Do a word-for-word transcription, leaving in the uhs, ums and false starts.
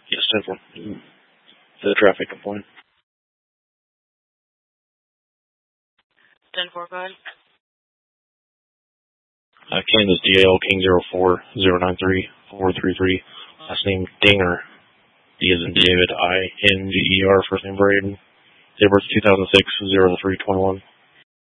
Yes, ten four. The traffic complaint. ten four, go ahead. Uh, Kansas D L King zero four zero nine three four three three. Last name Dinger. D as in David, I N G E R, first name Braden. Date of birth two thousand six, zero three twenty one.